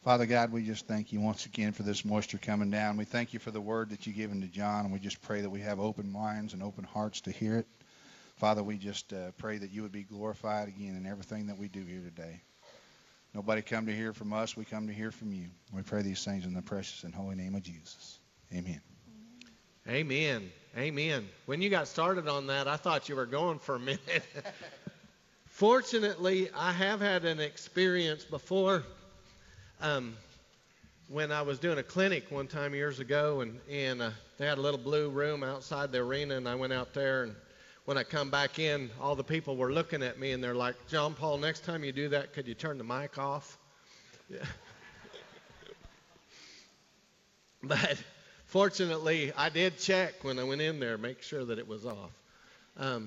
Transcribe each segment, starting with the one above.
Father God, we just thank you once again for this moisture coming down. We thank you for the word that you've given to John, and we just pray that we have open minds and open hearts to hear it. Father, we just pray that you would be glorified again in everything that we do here today. Nobody come to hear from us. We come to hear from you. We pray these things in the precious and holy name of Jesus. Amen. Amen. Amen. When you got started on that, I thought you were going for a minute. Fortunately, I have had an experience before. When I was doing a clinic one time years ago, and they had a little blue room outside the arena, and I went out there, and when I come back in, all the people were looking at me, and they're like, John Paul, next time you do that, could you turn the mic off? Yeah. But fortunately, I did check when I went in there, make sure that it was off.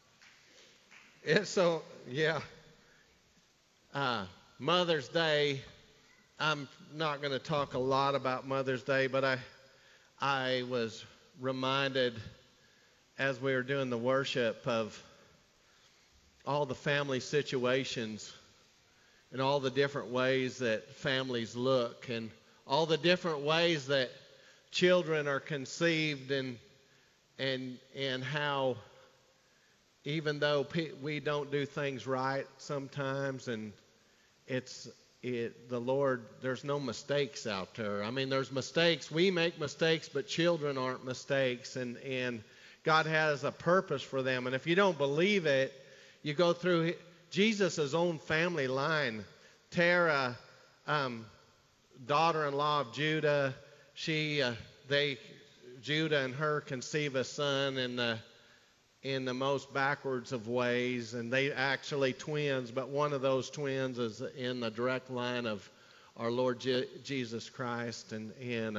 Mother's Day. I'm not going to talk a lot about Mother's Day, but I was reminded as we were doing the worship of all the family situations and all the different ways that families look and all the different ways that children are conceived and how even though we don't do things right sometimes, and the Lord, there's no mistakes out there. I mean, there's mistakes. We make mistakes, but children aren't mistakes, and God has a purpose for them. And if you don't believe it, you go through Jesus' own family line. Terah, daughter-in-law of Judah, Judah and her conceive a son in the most backwards of ways, and they actually twins, but one of those twins is in the direct line of our Lord Jesus Christ, and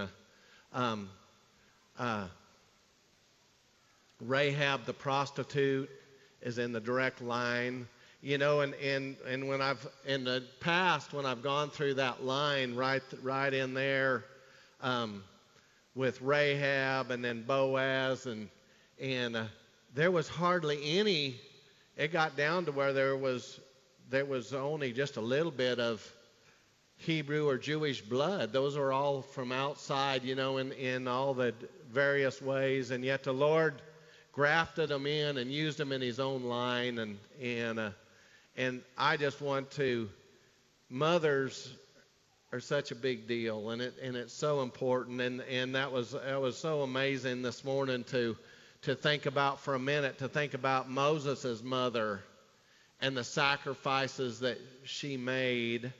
Rahab the prostitute is in the direct line, and when I've in the past when I've gone through that line right in there with Rahab and then Boaz and there was hardly any. It got down to where there was only just a little bit of Hebrew or Jewish blood. Those are all from outside, in all the various ways, and yet the Lord grafted them in and used them in His own line, and I just want to. Mothers are such a big deal, and it's so important, and that was so amazing this morning to think about for a minute, to think about Moses' mother and the sacrifices that she made.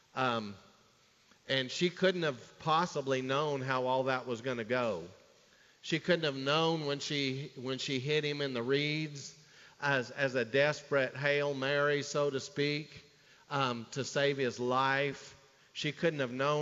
And she couldn't have possibly known how all that was going to go. She couldn't have known when she hit him in the reeds as a desperate Hail Mary, so to speak, to save his life. She couldn't have known